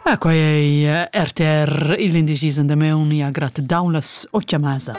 Quai è RTR l'indecisa da meuni a grat daulas o chiamasa.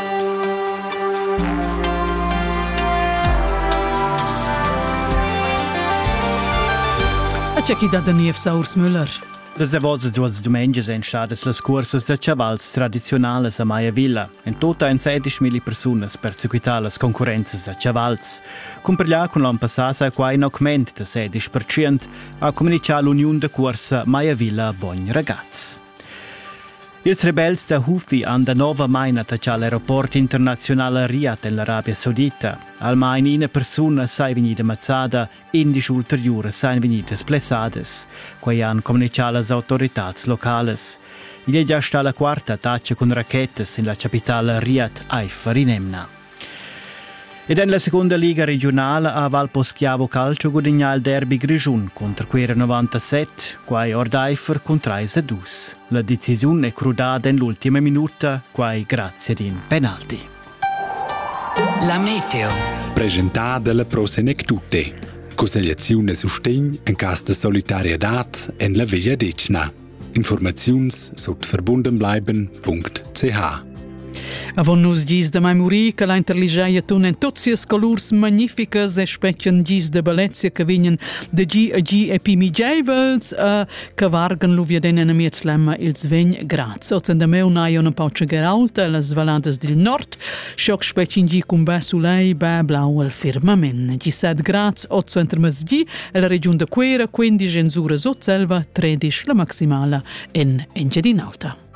A c'è chi da Daniel Saurs Müller. Las davos duas domengias en stadas las cursas de chavals tradizionales a Maia Villa. En tota en 16.000 personas per seguitar las concurrenzas de chavals. Comparlà con l'an passasa qua in augment de 16% a comunicar l'Union de Cursa Maia Villa Bogn Ragazz. Ils rebels da Houthi han da nova main attacciato l'aeroport internazionale Riyadh nell'Arabia Saudita. Almain una persona sai venida mazzada, 11 ulteriore sai venida splessades, quai han comunicato las autoritats locales. Il è già stata la quarta attacca con racchettes in la capitale Riyadh Haifa rinemna. Ed in la seconda liga regionale a Valposchiavo Calcio guadagna il derby Grigiun contro Quera 97, quai Ordaifer contro 3-2. La decisione è crudata nell'ultima minuta, quai grazie ad un penalti. La meteo. Presentata dalla Prosenectute. Consigliazione sustegn in caso di solidarietà en la Via Decna. Informazioni sotto verbundenbleiben.ch. Avon nus gis de memoria che la interligeia tunen totsias colors magnificas e specchian gis de bellezia che vignen de gi a gi e pimigevels che vargan l'uvia denen amiets lemma ils vegn graz. Ozen de meu naion un pauce geralta las valadas del nord, schoc specchien gi cum be sulei, be blau al firmament. Gi 7 graz, 8 entre mesgi e la region de Quera, 15 en Zura Sotselva, 13 la maximala en Engiadinalta.